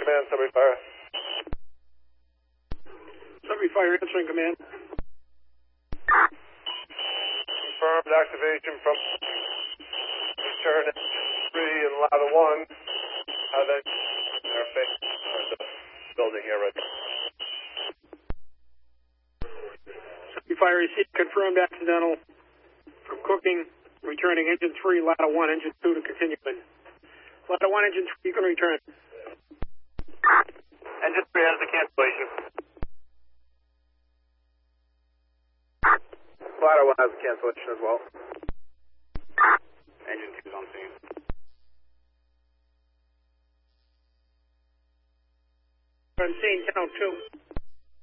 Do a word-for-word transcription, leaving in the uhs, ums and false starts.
command, Sudbury Fire. Sudbury Fire answering command. Confirmed activation from return three and ladder one. Uh, then our face the building here right now. Sudbury Fire received confirmed accidental from cooking, returning engine three, ladder one, engine two to continue in. Ladder one, engine three, you can return. Engine three has the cancellation. Ladder one has a cancellation as well. Engine two is on scene. On scene, ten oh two.